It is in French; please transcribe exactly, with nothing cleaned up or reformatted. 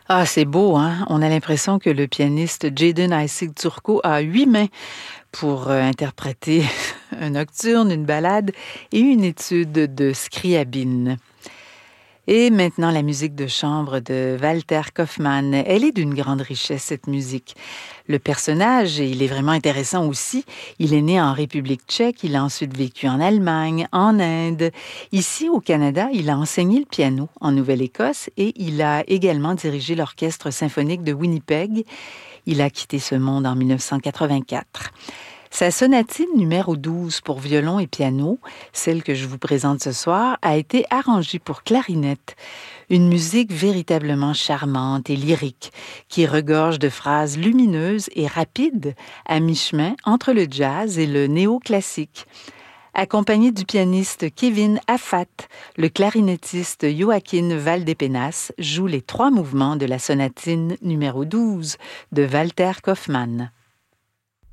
Ah, c'est beau, hein? On a l'impression que le pianiste Jaden Isaac Turco a huit mains pour euh, interpréter un nocturne, une ballade et une étude de Scriabine. Et maintenant, la musique de chambre de Walter Kaufmann. Elle est d'une grande richesse, cette musique. Le personnage, il est vraiment intéressant aussi. Il est né en République tchèque, il a ensuite vécu en Allemagne, en Inde. Ici, au Canada, il a enseigné le piano en Nouvelle-Écosse et il a également dirigé l'Orchestre symphonique de Winnipeg. Il a quitté ce monde en dix-neuf cent quatre-vingt-quatre. Sa sonatine numéro douze pour violon et piano, celle que je vous présente ce soir, a été arrangée pour clarinette. Une musique véritablement charmante et lyrique, qui regorge de phrases lumineuses et rapides, à mi-chemin entre le jazz et le néoclassique. Accompagné du pianiste Kevin Affat, le clarinettiste Joaquin Valdepenas joue les trois mouvements de la sonatine numéro douze de Walter Kaufmann.